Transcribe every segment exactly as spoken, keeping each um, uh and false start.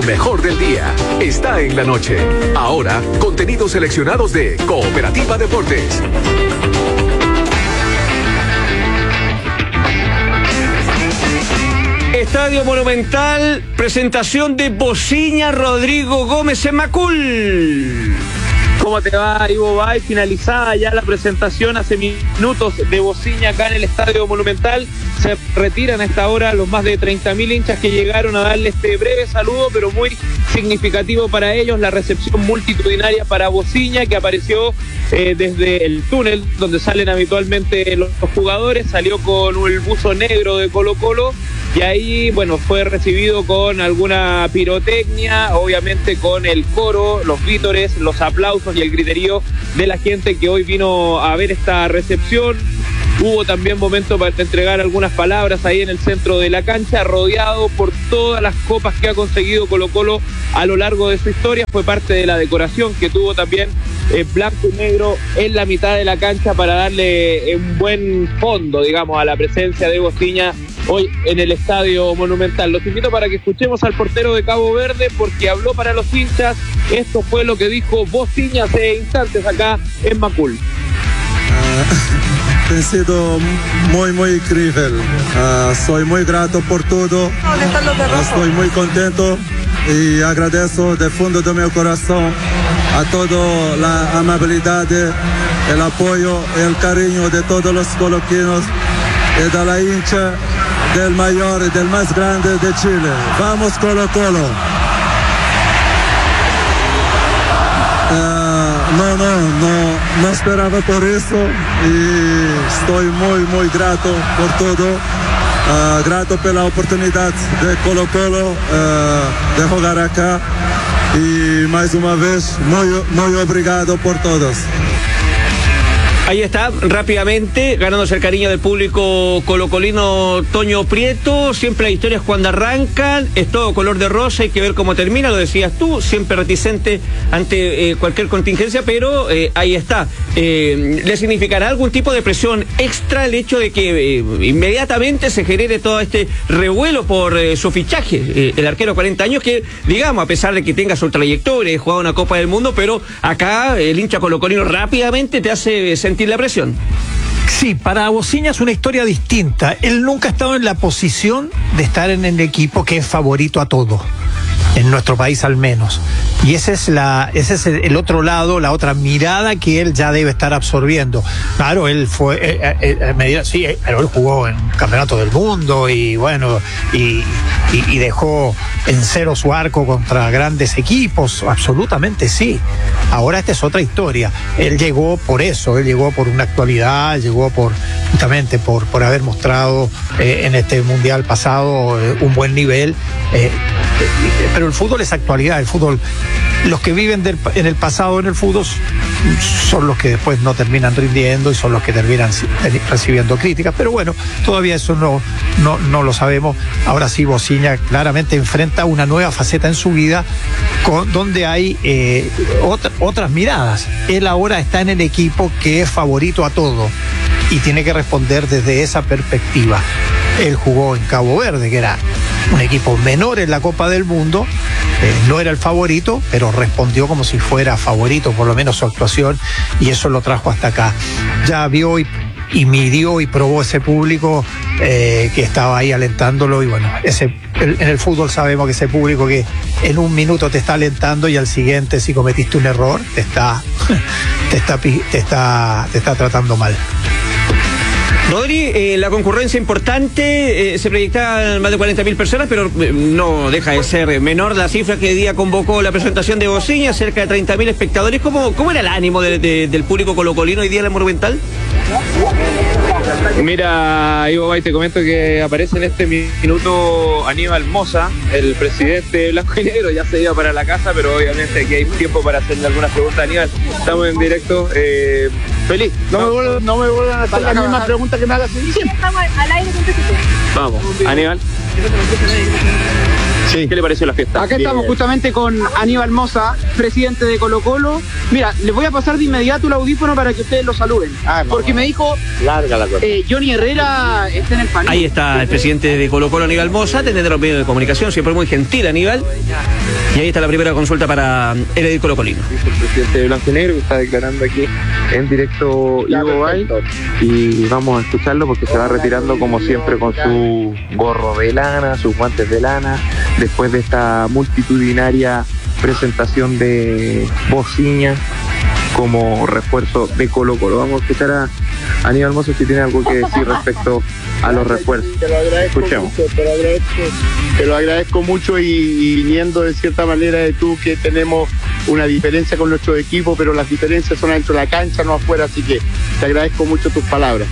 mejor del día está en la noche. Ahora, contenidos seleccionados de Cooperativa Deportes. Estadio Monumental, presentación de Bociña Rodrigo Gómez en Macul. ¿Cómo te va, Ivo Bay? Finalizada ya la presentación hace minutos de Bociña acá en el Estadio Monumental. Se retiran a esta hora los más de treinta mil hinchas que llegaron a darle este breve saludo, pero muy significativo para ellos, la recepción multitudinaria para Bociña, que apareció eh, desde el túnel donde salen habitualmente los, los jugadores. Salió con el buzo negro de Colo Colo y ahí, bueno, fue recibido con alguna pirotecnia, obviamente con el coro, los vítores, los aplausos y el griterío de la gente que hoy vino a ver esta recepción. Hubo también momento para entregar algunas palabras ahí en el centro de la cancha, rodeado por todas las copas que ha conseguido Colo Colo a lo largo de su historia. Fue parte de la decoración que tuvo también eh, blanco y negro en la mitad de la cancha para darle un buen fondo, digamos, a la presencia de Bociña hoy en el Estadio Monumental. Los invito para que escuchemos al portero de Cabo Verde porque habló para los hinchas. Esto fue lo que dijo Bociña hace instantes acá en Macul. Uh... Ha sido muy, muy increíble. Uh, soy muy grato por todo. Uh, estoy muy contento y agradezco del fondo de mi corazón a toda la amabilidad, el apoyo y el cariño de todos los coloquinos y de la hincha del mayor y del más grande de Chile. Vamos Colo Colo. Uh, No, no, no, no esperaba por eso y estoy muy, muy grato por todo, uh, grato por la oportunidad de Colo Colo uh, de jugar acá y más una vez muy, muy obrigado por todos. Ahí está, rápidamente, ganándose el cariño del público colocolino Toño Prieto. Siempre las historias cuando arrancan, es todo color de rosa, hay que ver cómo termina, lo decías tú, siempre reticente ante eh, cualquier contingencia, pero eh, ahí está. Eh, ¿Le significará algún tipo de presión extra el hecho de que eh, inmediatamente se genere todo este revuelo por eh, su fichaje? Eh, el arquero de cuarenta años que, digamos, a pesar de que tenga su trayectoria, ha jugado una Copa del Mundo, pero acá el hincha colocolino rápidamente te hace sentir la presión. Sí, para Bociña es una historia distinta. Él nunca ha estado en la posición de estar en el equipo que es favorito a todo, en nuestro país al menos. Y ese es la, ese es el otro lado, la otra mirada que él ya debe estar absorbiendo. Claro, él fue, eh, eh, eh, sí, pero él jugó en Campeonato del Mundo y bueno, y, y, y dejó en cero su arco contra grandes equipos, absolutamente sí. Ahora esta es otra historia. Él llegó por eso, él llegó por una actualidad, llegó por justamente por, por haber mostrado eh, en este mundial pasado eh, un buen nivel. Eh, pero el fútbol es actualidad, el fútbol, los que viven del, en el pasado en el fútbol son los que después no terminan rindiendo y son los que terminan recibiendo críticas, pero bueno, todavía eso no, no, no lo sabemos. Ahora sí, Bociña claramente enfrenta una nueva faceta en su vida con, donde hay eh, otra, otras miradas. Él ahora está en el equipo que es favorito a todo y tiene que responder desde esa perspectiva. Él jugó en Cabo Verde, que era un equipo menor en la Copa del Mundo, eh, no era el favorito, pero respondió como si fuera favorito, por lo menos su actuación, y eso lo trajo hasta acá. Ya vio y, y midió y probó ese público eh, que estaba ahí alentándolo, y bueno, ese, el, en el fútbol sabemos que ese público que en un minuto te está alentando y al siguiente, si cometiste un error, te está, te está, te está, te está tratando mal. Rodri, eh, la concurrencia importante, eh, se proyectaban más de cuarenta mil personas, pero eh, no deja de ser menor la cifra que hoy día convocó la presentación de Bociña, cerca de treinta mil espectadores. ¿Cómo, cómo era el ánimo de, de, del público colocolino hoy día en el Monumental? Mira, Ivo Bay, te comento que aparece en este minuto Aníbal Mosa, el presidente de Blanco y Negro. Ya se iba para la casa, pero obviamente aquí hay tiempo para hacerle algunas preguntas. Aníbal, estamos en directo. Eh, feliz. No, no, me vuelvan, no me vuelvan a hacer la misma pregunta que me hagas siempre. Estamos al aire con Vamos, Aníbal. Sí. ¿Qué le pareció la fiesta? Acá Bien. estamos justamente con Aníbal Mosa, presidente de Colo Colo. Mira, les voy a pasar de inmediato el audífono para que ustedes lo saluden. Ah, porque me dijo, larga la cosa. Eh, Johnny Herrera está en el panel. Ahí está el presidente de Colo Colo, Aníbal Mosa, atendiendo los medios de comunicación, siempre muy gentil, Aníbal. Y ahí está la primera consulta para el edil colocolino. El presidente de Blanco y Negro que está declarando aquí en directo Ivo Bay, y vamos a escucharlo porque se va retirando como siempre con su gorro de lana, sus guantes de lana, después de esta multitudinaria presentación de Bociña como refuerzo de Colo Colo. Vamos a escuchar a Aníbal Mosa si tiene algo que decir respecto a los refuerzos. Te lo agradezco Escuchemos. mucho, te lo agradezco, te lo agradezco mucho y, y viniendo de cierta manera de tú que tenemos una diferencia con nuestro equipo, pero las diferencias son dentro de la cancha, no afuera, así que te agradezco mucho tus palabras.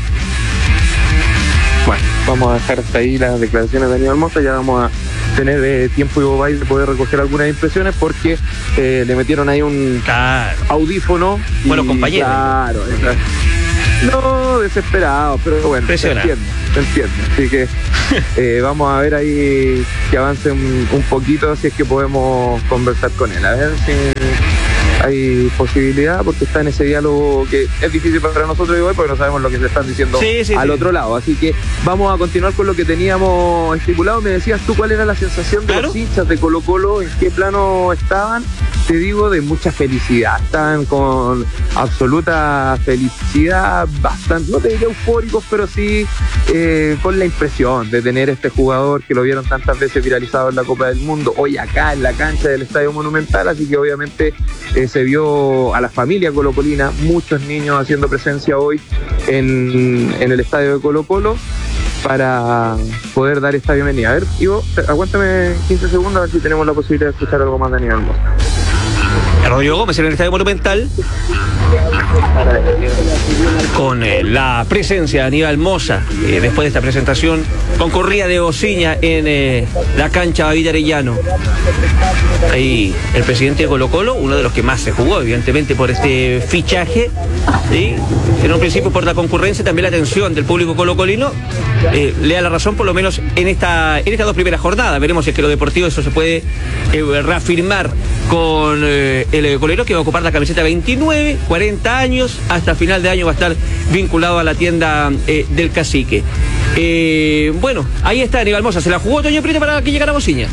Bueno, vamos a dejar hasta ahí las declaraciones de Aníbal Mosa. Ya vamos a tener eh, tiempo y Bobay de poder recoger algunas impresiones porque eh, le metieron ahí un Claro. audífono. Buenos compañeros. Claro, esa- no desesperado, pero bueno, se Impresionante. entiende, se entiende. Así que eh, vamos a ver ahí que avance un, un poquito, si es que podemos conversar con él. A ver si hay posibilidad, porque está en ese diálogo que es difícil para nosotros hoy porque no sabemos lo que se están diciendo Sí, sí, al sí. otro lado. Así que vamos a continuar con lo que teníamos estipulado. Me decías tú cuál era la sensación de Claro. los hinchas de Colo Colo, en qué plano estaban. Te digo, de mucha felicidad. Estaban con absoluta felicidad, bastante, no te diría eufóricos, pero sí eh, con la impresión de tener este jugador que lo vieron tantas veces viralizado en la Copa del Mundo, hoy acá en la cancha del Estadio Monumental. Así que obviamente eh, se vio a la familia colocolina, muchos niños haciendo presencia hoy en, en el Estadio de Colo Colo para poder dar esta bienvenida. A ver, Ivo, te- aguántame quince segundos a ver si tenemos la posibilidad de escuchar algo más de Aníbal Mosa. Rodrigo Gómez en el Estadio Monumental, con eh, la presencia de Aníbal Mosa, eh, después de esta presentación concurrida de Bociña en eh, la cancha David Arellano. Ahí el presidente de Colo Colo, uno de los que más se jugó, evidentemente, por este fichaje, ¿sí? En un principio por la concurrencia, también la atención del público colocolino, eh, le da la razón por lo menos en esta en estas dos primeras jornadas. Veremos si es que lo deportivo eso se puede eh, reafirmar con eh, el colero, que va a ocupar la camiseta veintinueve, cuarenta años, hasta final de año va a estar vinculado a la tienda eh, del Cacique. Eh, bueno, ahí está Aníbal Mosa, se la jugó Toño Prieto para que llegara a Bociña.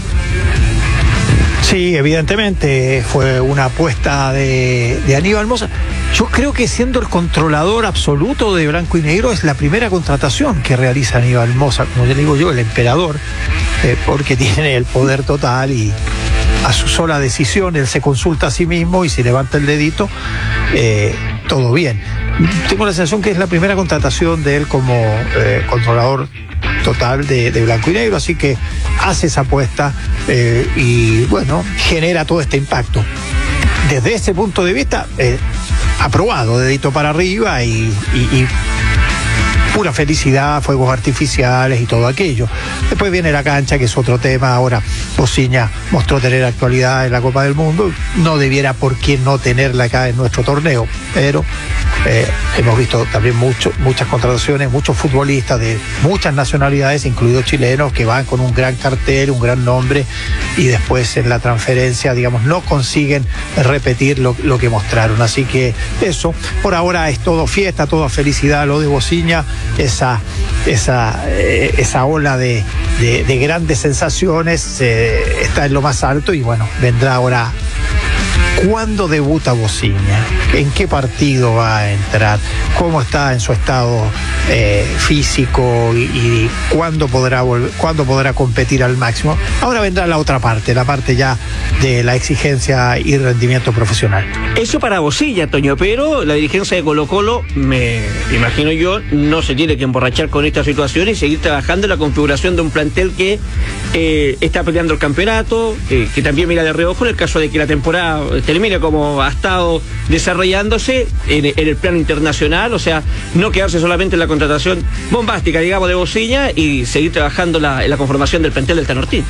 Sí, evidentemente fue una apuesta de, de Aníbal Mosa. Yo creo que siendo el controlador absoluto de Blanco y Negro es la primera contratación que realiza Aníbal Mosa, como le digo yo, el emperador, eh, porque tiene el poder total y a su sola decisión él se consulta a sí mismo y si levanta el dedito, eh, todo bien. Tengo la sensación que es la primera contratación de él como eh, controlador total de, de Blanco y Negro, así que hace esa apuesta eh, y bueno, genera todo este impacto. Desde ese punto de vista, eh, aprobado, dedito para arriba y, y, y pura felicidad, fuegos artificiales y todo aquello. Después viene la cancha, que es otro tema. Ahora Bociña mostró tener actualidad en la Copa del Mundo, no debiera por qué no tenerla acá en nuestro torneo, pero eh, hemos visto también mucho, muchas contrataciones, muchos futbolistas de muchas nacionalidades, incluidos chilenos, que van con un gran cartel, un gran nombre, y después en la transferencia, digamos, no consiguen repetir lo, lo que mostraron. Así que eso, por ahora es todo fiesta, toda felicidad lo de Bociña. Esa, esa, eh, esa ola de, de, de grandes sensaciones eh, está en lo más alto y bueno, vendrá ahora. ¿Cuándo debuta Bociña? ¿En qué partido va a entrar? ¿Cómo está en su estado eh, físico? Y, y cuándo podrá volver, cuándo podrá competir al máximo? Ahora vendrá la otra parte, la parte ya de la exigencia y rendimiento profesional. Eso para Bociña, Toño, pero la dirigencia de Colo Colo, me imagino yo, no se tiene que emborrachar con esta situación y seguir trabajando en la configuración de un plantel que eh, está peleando el campeonato, eh, que también mira de reojo en el caso de que la temporada termine como ha estado desarrollándose en, en el plano internacional, o sea, no quedarse solamente en la contratación bombástica, digamos, de Bociña y seguir trabajando la, en la conformación del plantel del Tanortín.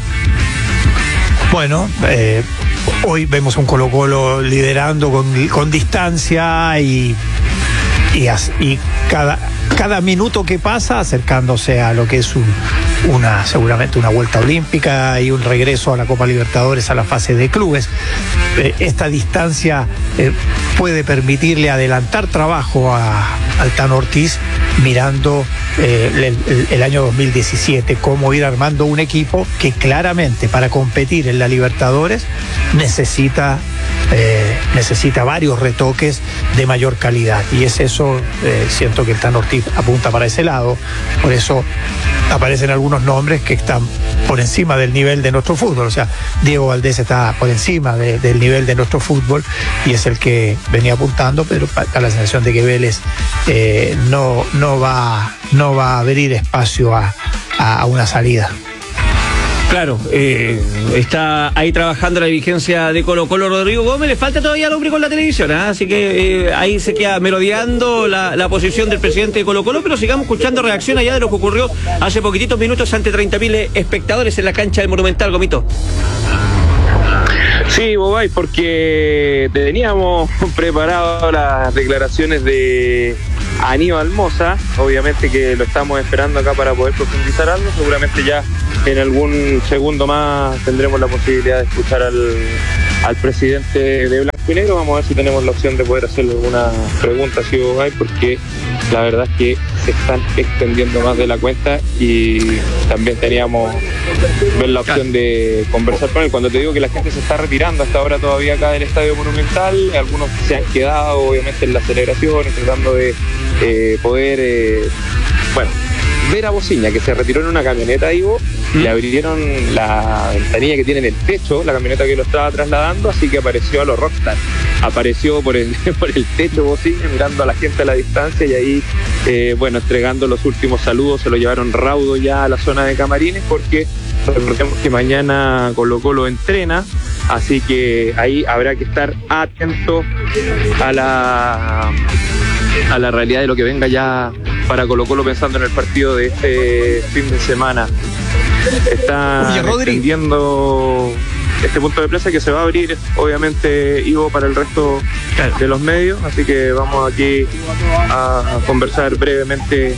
Bueno, eh, hoy vemos un Colo Colo liderando con, con distancia y, y, as, y cada, cada minuto que pasa acercándose a lo que es un, una seguramente una vuelta olímpica y un regreso a la Copa Libertadores a la fase de clubes. Eh, esta distancia eh, puede permitirle adelantar trabajo a, al Tan Ortiz mirando eh, el, el, el año dos mil diecisiete, cómo ir armando un equipo que claramente para competir en la Libertadores necesita eh, necesita varios retoques de mayor calidad, y es eso, eh, siento que el Tan Ortiz apunta para ese lado. Por eso aparecen algunos nombres que están por encima del nivel de nuestro fútbol. O sea, Diego Valdés está por encima de, del nivel de nuestro fútbol y es el que venía apuntando, pero a la sensación de que Vélez eh, no, no, va, no va a abrir espacio a, a, a una salida. Claro, eh, está ahí trabajando la dirigencia de Colo Colo. Rodrigo Gómez, le falta todavía al hombre con la televisión, ¿eh? Así que eh, ahí se queda merodeando la, la posición del presidente de Colo Colo, pero sigamos escuchando reacción allá de lo que ocurrió hace poquititos minutos ante treinta mil espectadores en la cancha del Monumental, Gomito. Sí, Bobay, porque teníamos preparado las declaraciones de Aníbal Mosa, obviamente que lo estamos esperando acá para poder profundizar algo, seguramente ya en algún segundo más tendremos la posibilidad de escuchar al, al presidente de Blanco y Negro. Vamos a ver si tenemos la opción de poder hacerle alguna pregunta, sí, Bobay, porque la verdad es que se están extendiendo más de la cuenta y también teníamos ver la opción de conversar con él. Cuando te digo que la gente se está retirando hasta ahora todavía acá del Estadio Monumental, algunos se han quedado obviamente en las celebraciones tratando de eh, poder eh, bueno, ver a Bociña, que se retiró en una camioneta, Ivo, ¿Mm? Le abrieron la ventanilla que tiene en el techo, la camioneta que lo estaba trasladando, así que apareció a los rockstar, apareció por el, por el techo Bociña, mirando a la gente a la distancia y ahí, eh, bueno, entregando los últimos saludos. Se lo llevaron raudo ya a la zona de camarines, porque recordemos que mañana Colo Colo entrena, así que ahí habrá que estar atento a la a la realidad de lo que venga ya para Colo Colo, pensando en el partido de este fin de semana. Está extendiendo este punto de prensa que se va a abrir, obviamente, Ivo, para el resto de los medios, así que vamos aquí a conversar brevemente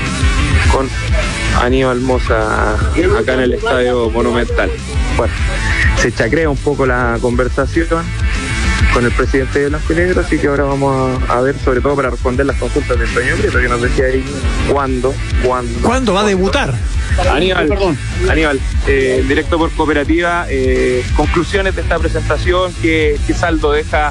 con Aníbal Mosa acá en el Estadio Monumental. Bueno, se chacrea un poco la conversación con el presidente de Blanco y Negro, así que ahora vamos a, a ver, sobre todo para responder las consultas del Toño Prieto, que nos decía ahí cuándo, cuándo. ¿Cuándo va a debutar? Aníbal, perdón. Aníbal, eh, directo por Cooperativa, eh, conclusiones de esta presentación, ¿qué, qué saldo deja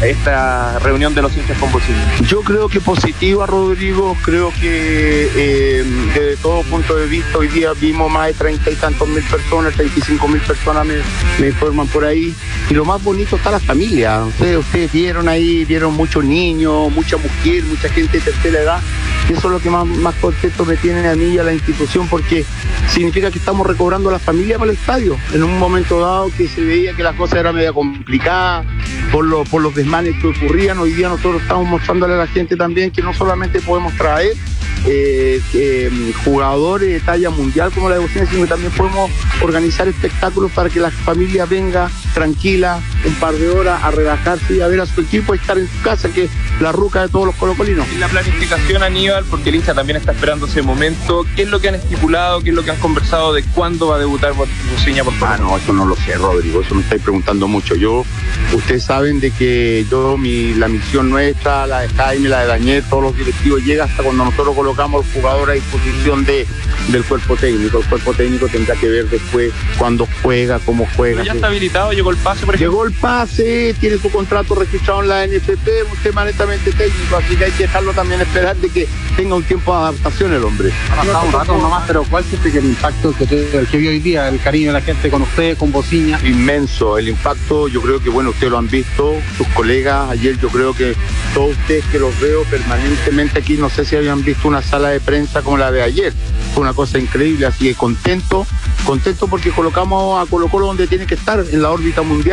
esta reunión de los hinchas con Bociña? Yo creo que positiva, Rodrigo. Creo que eh, desde todo punto de vista hoy día vimos más de treinta y tantos mil personas, treinta y cinco mil personas me, me informan por ahí, y lo más bonito está la familia. Ustedes, ustedes vieron ahí, vieron muchos niños, mucha mujer, mucha gente de tercera edad, y eso es lo que más, más contento me tiene a mí y a la institución, porque significa que estamos recobrando a la familia para el estadio, en un momento dado que se veía que la cosa era media complicada por, lo, por los desmanes que ocurrían. Hoy día nosotros estamos mostrándole a la gente también que no solamente podemos traer eh, eh, jugadores de talla mundial como la de Bociña, sino que también podemos organizar espectáculos para que la familia venga tranquila un par de horas a relajarse y a ver a su equipo y estar en su casa, que es la ruca de todos los colocolinos. Y la planificación, Aníbal, porque el hincha también está esperando ese momento, ¿qué es lo que han estipulado, qué es lo que han conversado de cuándo va a debutar Bociña por favor? Ah, no, eso no lo sé, Rodrigo, eso me estáis preguntando mucho. Yo, ustedes saben de que yo, mi, la misión nuestra, la de Jaime, la de Daniel, todos los directivos, llega hasta cuando nosotros colocamos al jugador a disposición de, del cuerpo técnico. El cuerpo técnico tendrá que ver después cuándo juega, cómo juega. Pero ya está habilitado, llegó el pase, por ejemplo. Llegó el pase, tiene su contrato registrado en la N F P, un tema netamente técnico, así que hay que dejarlo también esperar de que tenga un tiempo de adaptación el hombre. Ha pasado un rato nomás, pero ¿cuál siente que el impacto que, te, el que vio hoy día, el cariño de la gente con usted, con Bociña? Inmenso, el impacto, yo creo que, bueno, ustedes lo han visto, sus colegas, ayer yo creo que todos ustedes que los veo permanentemente aquí, no sé si habían visto una sala de prensa como la de ayer, fue una cosa increíble, así que contento, contento porque colocamos a Colo Colo donde tiene que estar, en la órbita mundial,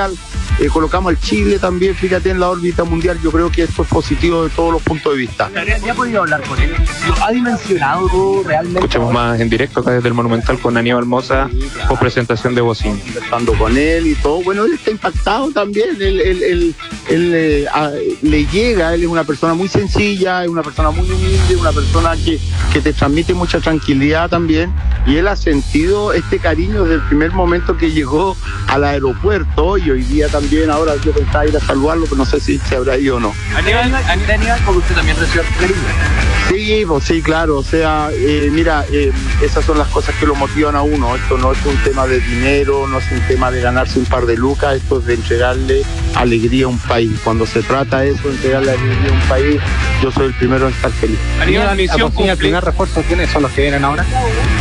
eh, colocamos al Chile también, fíjate, en la órbita mundial. Yo creo que esto es positivo de todos los puntos de vista. ¿Ya ha podido hablar con él? ¿Ha dimensionado todo realmente? Escuchemos más en directo acá desde el Monumental con Aníbal Mosa, por presentación de Bocina. Conversando con él y todo, bueno, él está impactado también, él, él, él, él eh, a, le llega, él es una persona muy sencilla, es una persona muy humilde, una persona que, que te transmite mucha tranquilidad también, y él ha sentido este cariño desde el primer momento que llegó al aeropuerto, y hoy día también, ahora yo pensaba ir a saludarlo, pero no sé si se habrá ido o no. Aníbal, Aníbal, porque usted también recibió cariño. Sí, pues sí, claro, o sea, eh, mira, eh, esas son las cosas que lo motivan a uno. Esto no es un tema de dinero, no es un tema de ganarse un par de lucas, esto es de entregarle alegría a un país. Cuando se trata de eso, entregarle alegría a un país, yo soy el primero en estar feliz. Aníbal, misión cumplida. ¿El primer refuerzo quiénes son los que vienen ahora?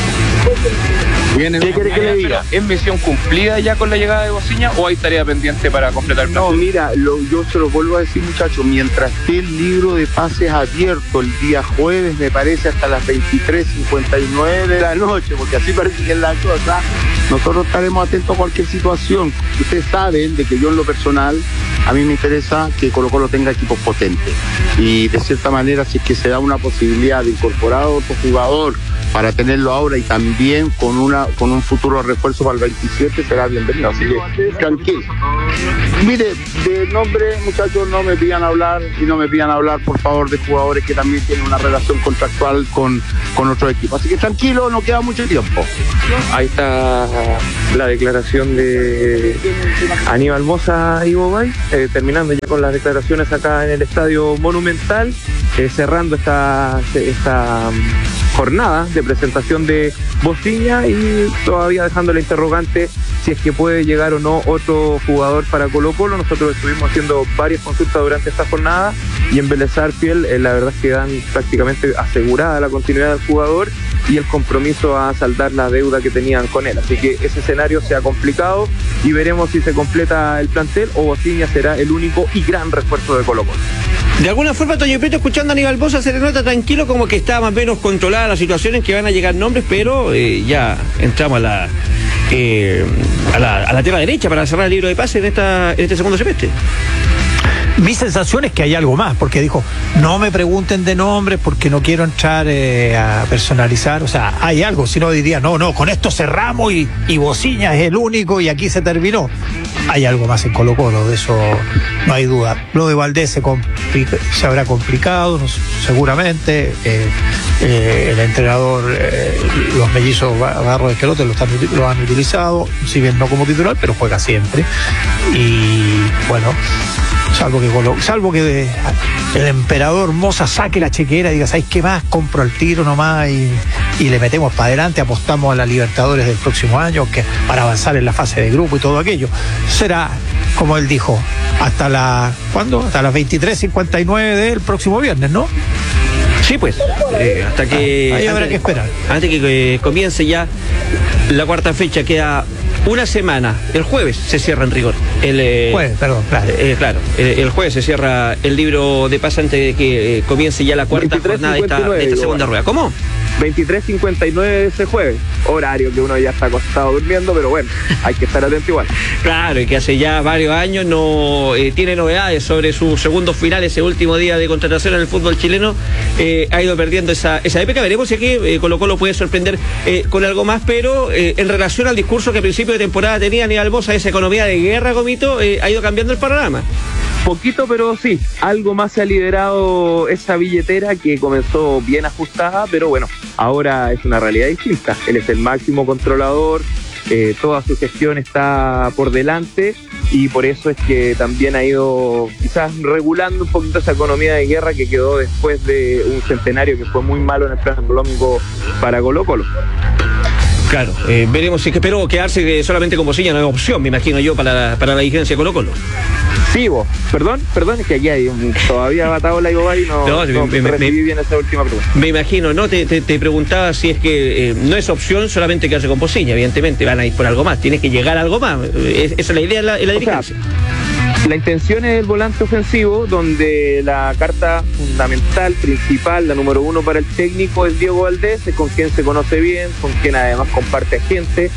¿Qué quiere que le diga? ¿Es misión cumplida ya con la llegada de Bociña o hay tarea pendiente para completar el plan? No, mira, lo, yo se lo vuelvo a decir, muchachos, mientras esté el libro de pases abierto el día jueves, me parece hasta las veintitrés cincuenta y nueve de la noche, porque así parece que es la cosa, nosotros estaremos atentos a cualquier situación. Ustedes saben de que yo en lo personal, a mí me interesa que Colo Colo tenga equipos potentes, y de cierta manera, si es que se da una posibilidad de incorporar a otro jugador para tenerlo ahora y también con una con un futuro refuerzo para el veintisiete, será bienvenido, así que tranquilo. Mire, de nombre, muchachos, no me pidan hablar, y no me pidan hablar, por favor, de jugadores que también tienen una relación contractual con, con otro equipo, así que tranquilo, no queda mucho tiempo. Ahí está la declaración de Aníbal Mosa y Bobay, eh, terminando ya con las declaraciones acá en el Estadio Monumental, eh, cerrando esta, esta jornada de presentación de Bociña y todavía dejando la interrogante si es que puede llegar o no otro jugador para Colo Colo. Nosotros estuvimos haciendo varias consultas durante esta jornada y en Vélez Sarsfield eh, la verdad es que dan prácticamente asegurada la continuidad del jugador y el compromiso a saldar la deuda que tenían con él, así que ese escenario se ha complicado y veremos si se completa el plantel o Bociña será el único y gran refuerzo de Colo Colo. De alguna forma, Toño Prieto, escuchando a Aníbal Mosa, se le nota tranquilo, como que está más o menos controlada la situación, en que van a llegar nombres, pero eh, ya entramos a la, eh, a la a la tierra derecha para cerrar el libro de pases en, esta, en este segundo semestre. Mi sensación es que hay algo más, porque dijo, no me pregunten de nombres porque no quiero entrar eh, a personalizar, o sea, hay algo, si no diría, no, no, con esto cerramos y, y Bociña es el único y aquí se terminó. Hay algo más en Colo Colo, de eso no hay duda. Lo de Valdés se, complica, se habrá complicado, no, seguramente, eh, eh, el entrenador, eh, los mellizos Barro de Esquelote lo, están, lo han utilizado, si bien no como titular, pero juega siempre, y bueno, salvo que salvo que de, el emperador Mosa saque la chequera y diga, ¿sabes qué más? Compro el tiro nomás y, y le metemos para adelante, apostamos a la Libertadores del próximo año, que para avanzar en la fase de grupo y todo aquello. Será, como él dijo, hasta la ¿cuándo? Hasta las veintitrés cincuenta y nueve del próximo viernes, ¿no? Sí, pues, eh, hasta que... Ah, ahí habrá antes, que esperar. Antes que eh, comience ya la cuarta fecha, queda una semana. El jueves se cierra en rigor. El eh, jueves, perdón, claro. Eh, claro, el, el jueves se cierra el libro de pase antes de que eh, comience ya la cuarta jornada de esta, de esta segunda rueda. ¿Cómo? veintitrés cincuenta y nueve de ese jueves, horario que uno ya está acostado durmiendo, pero bueno, hay que estar atento igual. Claro, y que hace ya varios años no eh, tiene novedades sobre su segundo final, ese último día de contratación en el fútbol chileno, eh, ha ido perdiendo esa, esa época. Veremos si aquí eh, Colo Colo puede sorprender eh, con algo más, pero eh, en relación al discurso que a principio de temporada tenía Aníbal Mosa, esa economía de guerra, Gomito, eh, ha ido cambiando el panorama. Poquito, pero sí, algo más se ha liderado esa billetera que comenzó bien ajustada, pero bueno, ahora es una realidad distinta. Él es el máximo controlador, eh, toda su gestión está por delante y por eso es que también ha ido quizás regulando un poquito esa economía de guerra que quedó después de un centenario que fue muy malo en el plano económico para Colo Colo. Claro, eh, veremos si es que espero quedarse solamente con Bociña, no es opción, me imagino yo, para, para la dirigencia de Colo Colo. Sí, vos, perdón, perdón, es que aquí hay un, todavía batado la Ibobay y no, no, no me, me, recibí me, bien esa última pregunta. Me imagino, no, te, te, te preguntaba si es que eh, no es opción solamente quedarse con Bociña, evidentemente van a ir por algo más, tienes que llegar a algo más, es, esa es la idea de la, la dirigencia. O sea, la intención es el volante ofensivo, donde la carta fundamental, principal, la número uno para el técnico es Diego Valdés, con quien se conoce bien, con quien además comparte a gente,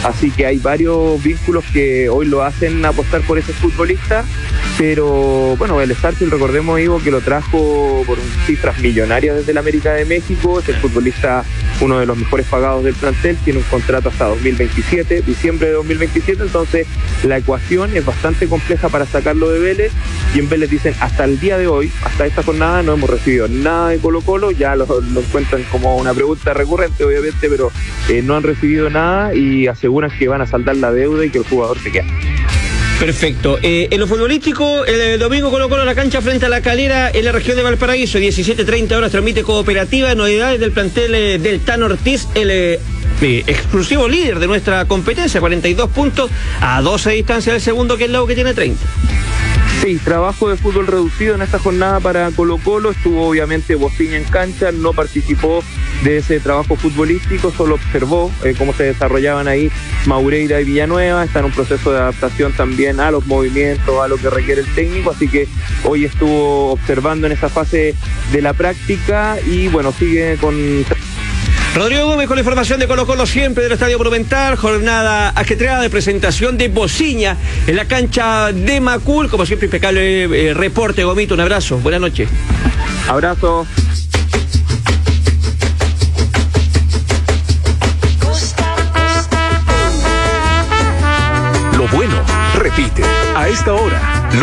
así que hay varios vínculos que hoy lo hacen apostar por ese futbolista, pero bueno, el Starfield, recordemos, Ivo, que lo trajo por cifras millonarias desde la América de México, es el futbolista uno de los mejores pagados del plantel, tiene un contrato hasta dos mil veintisiete, diciembre de dos mil veintisiete, entonces la ecuación es bastante compleja para sacarlo de Vélez, y en Vélez dicen, hasta el día de hoy, hasta esta jornada no hemos recibido nada de Colo Colo, ya lo, lo encuentran como una pregunta recurrente obviamente, pero eh, no han recibido nada y aseguran que van a saldar la deuda y que el jugador se queda. Perfecto. Eh, en lo futbolístico, el, el domingo Colo Colo la cancha frente a La Calera en la región de Valparaíso, diecisiete treinta horas transmite Cooperativa, novedades del plantel eh, del Tano Ortiz, el eh, eh, exclusivo líder de nuestra competencia, cuarenta y dos puntos, a doce de distancia del segundo, que es el Lau, que tiene treinta. Sí, trabajo de fútbol reducido en esta jornada para Colo Colo, estuvo obviamente Bociña en cancha, no participó de ese trabajo futbolístico, solo observó eh, cómo se desarrollaban ahí Maureira y Villanueva, está en un proceso de adaptación también a los movimientos, a lo que requiere el técnico, así que hoy estuvo observando en esa fase de la práctica y bueno, sigue con... Rodrigo Gómez con la información de Colo Colo siempre del Estadio Monumental, jornada ajetreada de presentación de Bociña en la cancha de Macul, como siempre impecable eh, reporte, Gomito, un abrazo, buenas noches. Abrazo. Lo bueno, repite, a esta hora. Lo